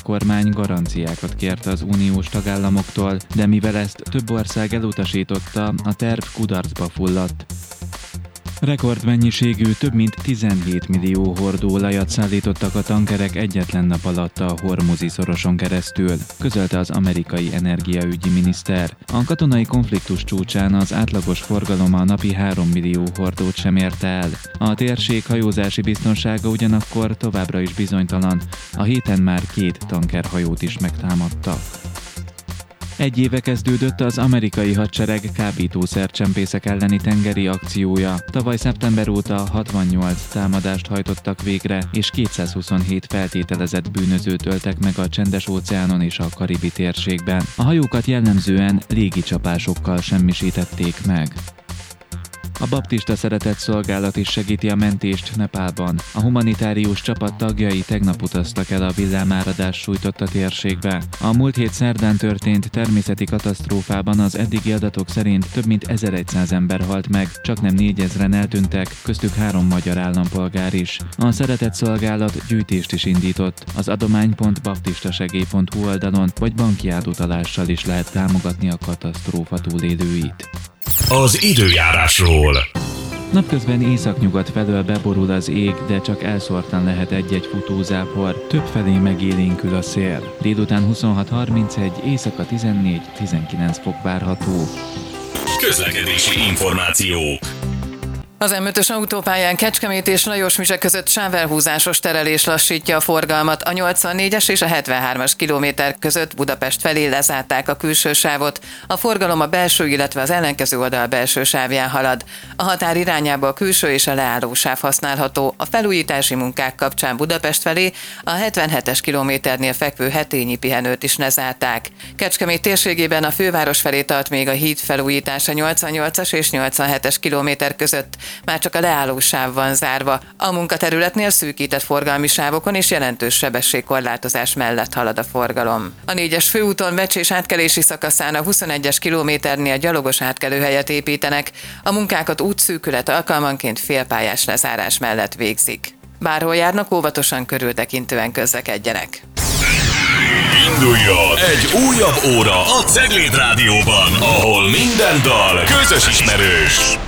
kormány garanciákat kért az uniós tagállamoktól, de mivel ezt több ország elutasította, a terv kudarcba fulladt. Rekordmennyiségű, több mint 17 millió hordó olajat szállítottak a tankerek egyetlen nap alatt a Hormuzi szoroson keresztül, közölte az amerikai energiaügyi miniszter. A katonai konfliktus csúcsán az átlagos forgalom a napi 3 millió hordót sem érte el. A térség hajózási biztonsága ugyanakkor továbbra is bizonytalan. A héten már 2 tankerhajót is megtámadtak. Egy éve kezdődött az amerikai hadsereg kábítószercsempészek elleni tengeri akciója. Tavaly szeptember óta 68 támadást hajtottak végre, és 227 feltételezett bűnözőt öltek meg a Csendes-óceánon és a Karibi térségben. A hajókat jellemzően légicsapásokkal semmisítették meg. A baptista szeretetszolgálat is segíti a mentést Nepálban. A humanitárius csapat tagjai tegnap utaztak el a villámáradás sújtotta térségbe. A múlt hét szerdán történt természeti katasztrófában az eddigi adatok szerint több mint 1100 ember halt meg, csaknem 4000-en eltűntek, köztük 3 magyar állampolgár is. A szeretetszolgálat gyűjtést is indított. Az adomány.baptistasegély.hu oldalon vagy banki átutalással is lehet támogatni a katasztrófa túlélőit. Az időjárásról. Napközben északnyugat felől beborul az ég, de csak elszórtan lehet egy-egy futózápor, többfelé megélénkül a szél. Délután 26-31, éjszaka 14-19 fok várható. Közlekedési információk. Az M5-ös autópályán Kecskemét és Lajosmizse között sávelhúzásos terelés lassítja a forgalmat. A 84-es és a 73-as kilométer között Budapest felé lezárták a külső sávot. A forgalom a belső, illetve az ellenkező oldal belső sávján halad. A határ irányába a külső és a leálló sáv használható. A felújítási munkák kapcsán Budapest felé a 77-es kilométernél fekvő Hetényi pihenőt is lezárták. Kecskemét térségében a főváros felé tart még a híd felújítása 88-as és 87-es kilométer között. Már csak a leálló sáv van zárva. A munkaterületnél szűkített forgalmi sávokon és jelentős sebességkorlátozás mellett halad a forgalom. A 4-es főúton Vecsés átkelési szakaszán a 21-es kilométernél gyalogos átkelőhelyet építenek. A munkákat útszűkület alkalmanként félpályás lezárás mellett végzik. Bárhol járnak, óvatosan körültekintően közlekedjenek. Induljon egy újabb óra a Cegléd Rádióban, ahol minden dal közös ismerős.